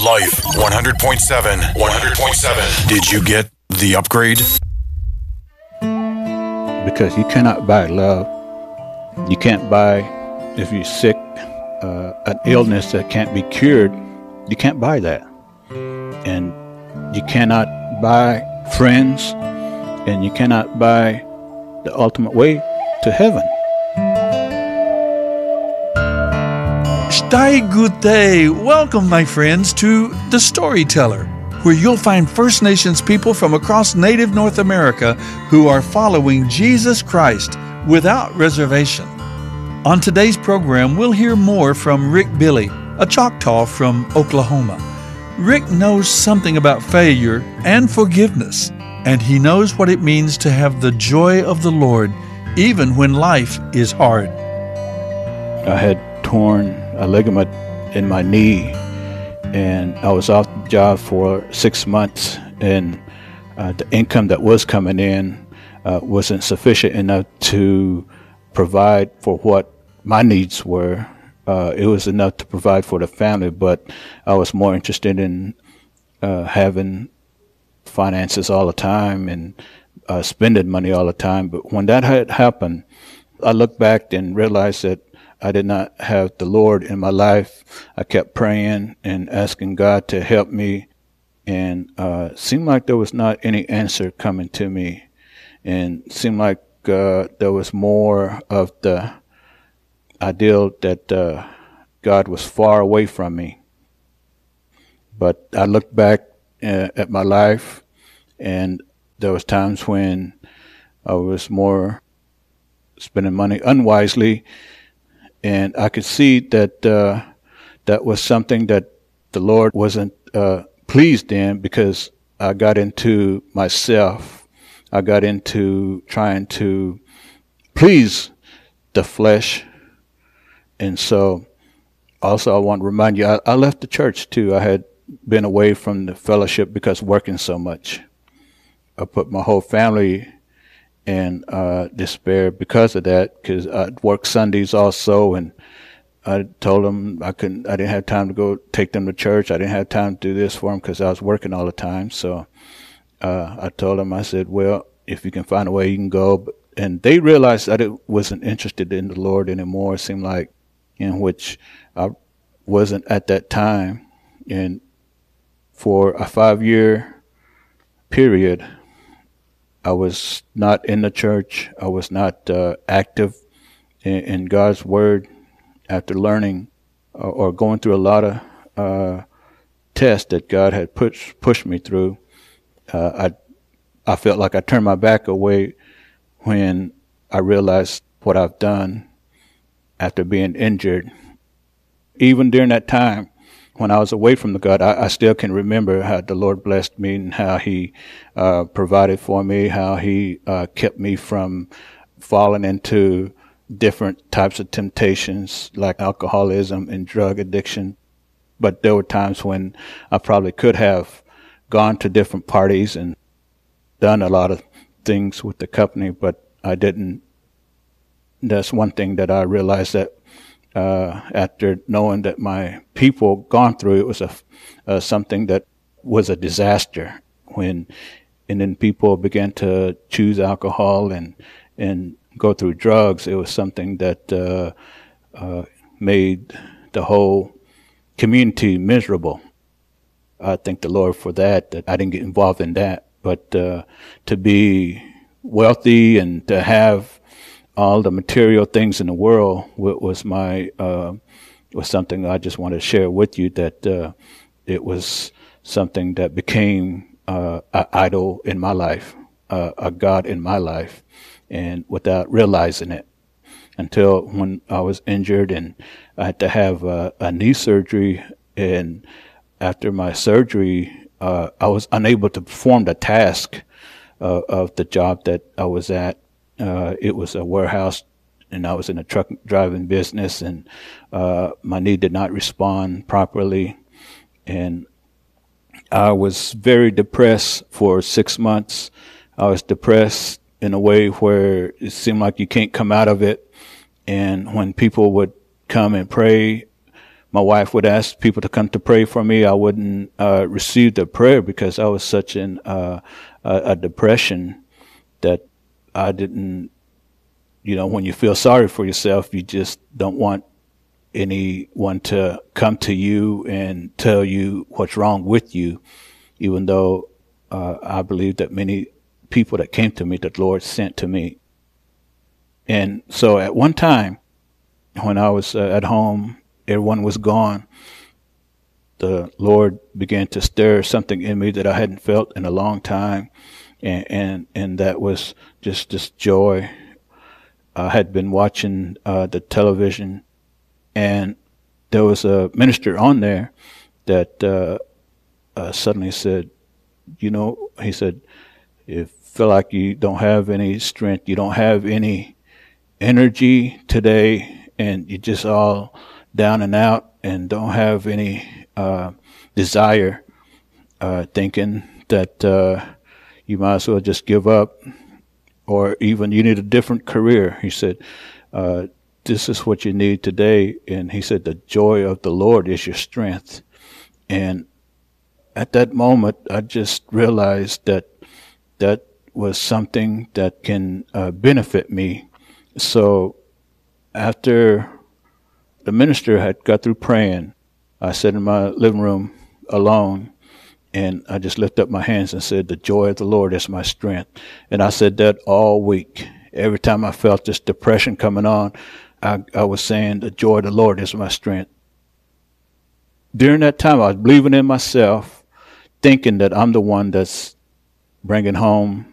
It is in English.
Life 100.7. 100.7. Did you get the upgrade? Because you cannot buy love. You can't buy, if you're sick, an illness that can't be cured. You can't buy that. And you cannot buy friends, and you cannot buy the ultimate way to heaven. Stai Gute. Welcome, my friends, to The Storyteller, where you'll find First Nations people from across native North America who are following Jesus Christ without reservation. On today's program, we'll hear more from Rick Billy, a Choctaw from Oklahoma. Rick knows something about failure and forgiveness, and he knows what it means to have the joy of the Lord, even when life is hard. I had torn a ligament in my knee, and I was off the job for 6 months, and the income that was coming in wasn't sufficient enough to provide for what my needs were. It was enough to provide for the family, but I was more interested in having finances all the time and spending money all the time. But when that had happened, I looked back and realized that I did not have the Lord in my life. I kept praying and asking God to help me, and seemed like there was not any answer coming to me, and seemed like there was more of the ideal that God was far away from me. But I looked back at my life, and there was times when I was more spending money unwisely, and I could see that that was something that the Lord wasn't pleased in, because I got into myself. I got into trying to please the flesh. And so also I want to remind you, I left the church too. I had been away from the fellowship because working so much. I put my whole family in despair because of that, because I worked Sundays also, and I told them I didn't have time to go take them to church. I didn't have time to do this for them because I was working all the time. So I told them, I said, well, if you can find a way, you can go. And they realized that I wasn't interested in the Lord anymore. It seemed like, in which I wasn't at that time. And for a 5-year period, I was not in the church. I was not active in God's Word. After learning or going through a lot of tests that God had pushed me through, I felt like I turned my back away when I realized what I've done after being injured. Even during that time, when I was away from the God, I still can remember how the Lord blessed me and how He provided for me, how He kept me from falling into different types of temptations like alcoholism and drug addiction. But there were times when I probably could have gone to different parties and done a lot of things with the company, but I didn't. That's one thing that I realized, that after knowing that my people gone through, it was something that was a disaster. And then people began to choose alcohol and go through drugs. It was something that made the whole community miserable. I thank the Lord for that I didn't get involved in that. But to be wealthy and to have all the material things in the world was something I just wanted to share with you, that it was something that became an idol in my life, a God in my life, and without realizing it, until when I was injured and I had to have a knee surgery. And after my surgery, I was unable to perform the task of the job that I was at. It was a warehouse, and I was in a truck driving business, and my knee did not respond properly. And I was very depressed for 6 months. I was depressed in a way where it seemed like you can't come out of it. And when people would come and pray, my wife would ask people to come to pray for me, I wouldn't receive the prayer because I was such in a depression that I didn't, when you feel sorry for yourself, you just don't want anyone to come to you and tell you what's wrong with you, even though I believe that many people that came to me, that the Lord sent to me. And so at one time, when I was at home, everyone was gone, the Lord began to stir something in me that I hadn't felt in a long time, and that was just this joy. I had been watching the television, and there was a minister on there that suddenly said, he said, "You feel like you don't have any strength, you don't have any energy today, and you're just all down and out and don't have any desire, thinking that you might as well just give up, or even you need a different career." He said, "This is what you need today." And he said, "The joy of the Lord is your strength." And at that moment, I just realized that that was something that can benefit me. So after the minister had got through praying, I sat in my living room alone, and I just lifted up my hands and said, "The joy of the Lord is my strength." And I said that all week. Every time I felt this depression coming on, I was saying, "The joy of the Lord is my strength." During that time, I was believing in myself, thinking that I'm the one that's bringing home